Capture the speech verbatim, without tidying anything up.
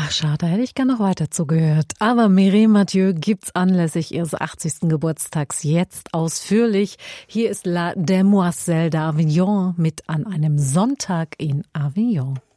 Ach, schade, hätte ich gerne noch weiter zugehört. Aber Mireille Mathieu gibt's anlässlich ihres achtzigsten Geburtstags jetzt ausführlich. Hier ist La Demoiselle d'Avignon mit An einem Sonntag in Avignon.